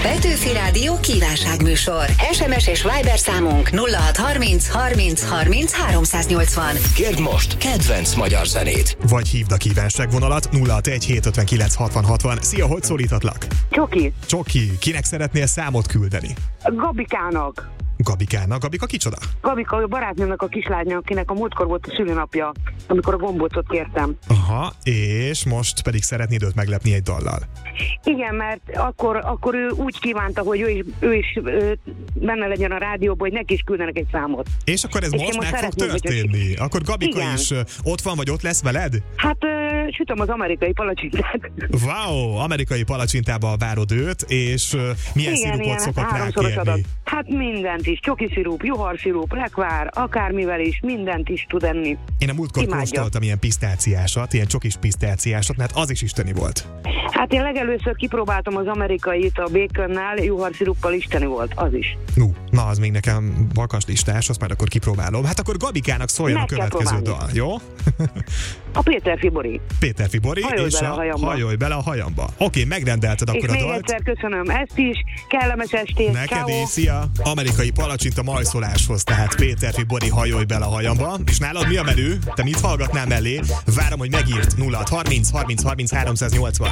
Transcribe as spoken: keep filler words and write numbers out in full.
Petőfi Rádió kívánságműsor. es em es és Viber számunk nulla hat harminc harminc harminc háromszáznyolcvan. Kérd most kedvenc magyar zenét. Vagy hívd a kívánságvonalat nulla hat egy hét ötvenkilenc hatvan hatvan. Szia, hogy szólíthatlak? Csoki. Csoki, kinek szeretnél számot küldeni? Gabikának. Gabikának. Gabika kicsoda? Gabika, a barátnőmnek a kislánya, akinek a múltkor volt a szülinapja, amikor a gombócot kértem. Aha, és most pedig szeretnéd őt meglepni egy dallal. Igen, mert akkor, akkor ő úgy kívánta, hogy ő is, ő is ő, benne legyen a rádióban, hogy neki is küldenek egy számot. És akkor ez és most most meg fog szeretném, történni? Hogy... Akkor Gabika Igen. is ott van, vagy ott lesz veled? Hát ö, sütöm az amerikai palacsintát. Wow, amerikai palacsintába várod őt, és uh, milyen Igen, szirupot ilyen szokott háromszoros adat. rákérni? Hát mindent is, csoki szirup, juharszirup, lekvár, akármivel is, mindent is tud enni. Én a múltkor Imádja. kóstoltam ilyen pisztáciásat, ilyen csokis pisztáciásat, mert az is isteni volt. Hát én legelőször kipróbáltam az amerikait a baconnál, juharsziruppal, isteni volt, az is. No, na az még nekem vakas listás, azt már akkor kipróbálom. Hát akkor Gabikának szóljon Meg a kell következő próbálni. dal, jó? A Péter Fibori. Péter Fibori, Hajolj és bele a a hajamba. hajolj bele a hajamba. Oké, megrendelted És akkor a még dalt. egyszer köszönöm ezt is, kellemes estét, Neked ciao. is, szia! Amerikai palacsinta majszoláshoz, tehát Péter Fibori, hajolj bele a hajamba. És nálad mi a menü? Te mit hallgatnál mellé? Várom, hogy megírt nulla hat harminc harminc harminc háromszáznyolcvan.